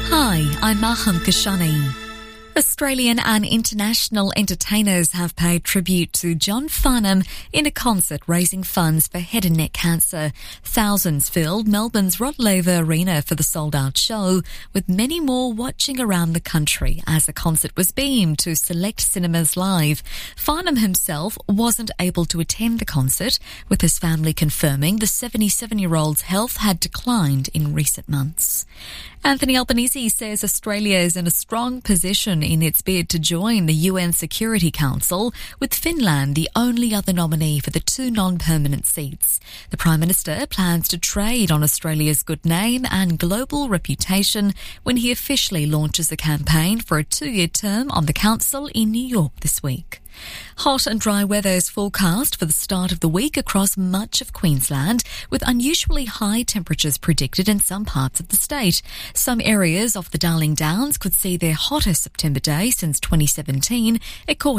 Hi, I'm Maham Kashani. Australian and international entertainers have paid tribute to John Farnham in a concert raising funds for head and neck cancer. Thousands filled Melbourne's Rod Laver Arena for the sold-out show, with many more watching around the country as the concert was beamed to select cinemas live. Farnham himself wasn't able to attend the concert, with his family confirming the 77-year-old's health had declined in recent months. Anthony Albanese says Australia is in a strong position in its bid to join the UN Security Council, with Finland the only other nominee for the two non-permanent seats. The Prime Minister plans to trade on Australia's good name and global reputation when he officially launches a campaign for a 2-year term on the council in New York this week. Hot and dry weather is forecast for the start of the week across much of Queensland, with unusually high temperatures predicted in some parts of the state. Some areas off the Darling Downs could see their hottest September day since 2017, according